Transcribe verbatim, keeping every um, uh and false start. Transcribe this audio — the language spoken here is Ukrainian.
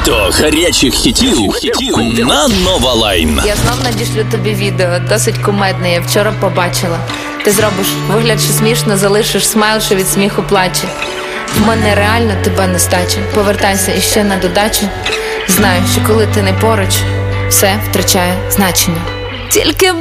Літо гарячих хітів, хітів на Нова Лайн. Я знов надішлю тобі відео, досить кумедне, я вчора побачила. Ти зробиш вигляд, що смішно, залишиш смайл, що від сміху плаче. В мене реально тебе нестача. Повертайся іще на додачу. Знаю, що коли ти не поруч, все втрачає значення. Тільки